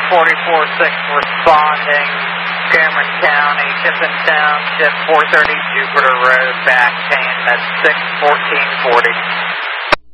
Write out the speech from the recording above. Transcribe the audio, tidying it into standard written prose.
44-6 responding, Cameron County, Tiffin Township, 430 Jupiter Road, back payment 61440.